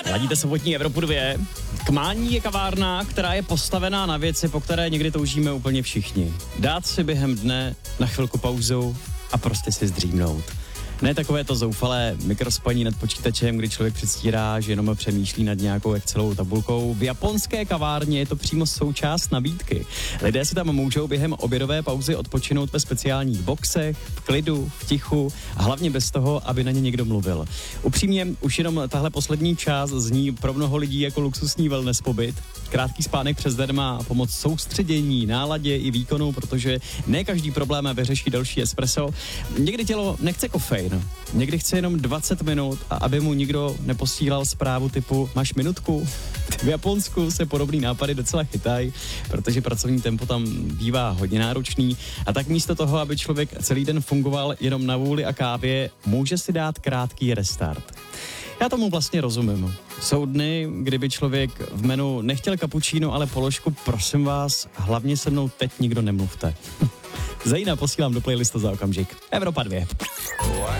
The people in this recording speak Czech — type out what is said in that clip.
Ladíte sobotní Evropu 2. Kmání je kavárna, která je postavená na věci, po které někdy toužíme úplně všichni. Dát si během dne na chvilku pauzu a prostě si zdřímnout. Ne takové to zoufalé mikrospaní nad počítačem, kdy člověk předstírá, že jenom přemýšlí nad nějakou Excelovou tabulkou. V japonské kavárně je to přímo součást nabídky. Lidé si tam můžou během obědové pauzy odpočinout ve speciálních boxech, v klidu, v tichu a hlavně bez toho, aby na ně někdo mluvil. Upřímně, už jenom tahle poslední část zní pro mnoho lidí jako luxusní wellness pobyt. Krátký spánek přes den má pomoc soustředění, náladě i výkonu, protože ne každý problém vyřeší další espresso. Někdy tělo nechce kofein, někdy chce jenom 20 minut a aby mu nikdo neposílal zprávu typu máš minutku. V Japonsku se podobný nápady docela chytají, protože pracovní tempo tam bývá hodně náročný a tak místo toho, aby člověk celý den fungoval jenom na vůli a kávě, může si dát krátký restart. Já tomu vlastně rozumím. Jsou dny, kdyby člověk v menu nechtěl kapučíno, ale položku, prosím vás, hlavně se mnou teď nikdo nemluvte. Zejna posílám do playlistu za okamžik. Evropa 2.